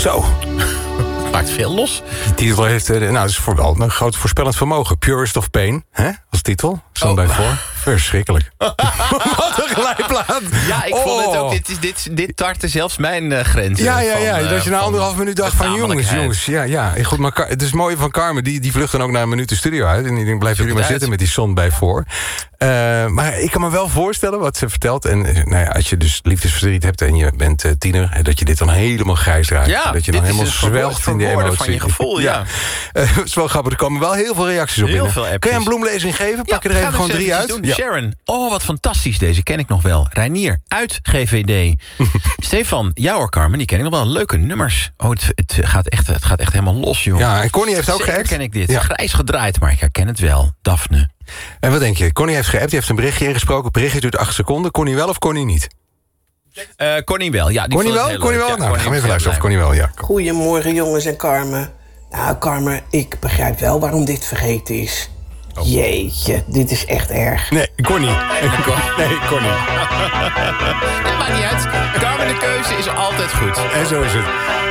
Zo. Maakt veel los. Die titel heeft, dat is vooral een groot voorspellend vermogen. Purest of Pain, hè, als titel. Stond bij voor. Verschrikkelijk. Wat een gelijkplaat. Ja, ik vond het ook. Dit tartte zelfs mijn grenzen. Ja. Dat je na 1,5 minuut dacht van jongens. Ja. Goed, maar het is mooi van Carmen. Die vlucht dan ook na een minuut de studio uit. En ik denk, blijven jullie maar zitten met die zon bij voor. Maar ik kan me wel voorstellen wat ze vertelt. En als je dus liefdesverdriet hebt en je bent tiener, dat je dit dan helemaal grijs raakt. Ja, dat je dan helemaal zwelgt in de emotie. Van je gevoel, ja. Het is wel grappig. Er komen wel heel veel reacties op binnen. Kun je een bloemlezing geven? Pak er even gewoon 3 uit. Ja. Sharon, wat fantastisch deze, ken ik nog wel. Reinier, uit GVD. Stefan, jou hoor, Carmen, die ken ik nog wel. Leuke nummers. Het gaat echt helemaal los, joh. Ja, en Connie heeft ook Zeker geappt. ken ik dit. Ja. Grijs gedraaid, maar ik herken het wel. Daphne. En wat denk je? Connie heeft geappt, die heeft een berichtje ingesproken. Het berichtje duurt 8 seconden. Connie wel of Connie niet? Connie wel, ja. Connie wel? Connie wel? Nou, gaan we even luisteren of Connie wel, ja. Goedemorgen, jongens en Carmen. Nou, Carmen, ik begrijp wel waarom dit vergeten is. Jeetje, dit is echt erg. Nee, Connie. Nee, Connie. Het maakt niet uit. Carmen, de keuze is altijd goed. En zo is het.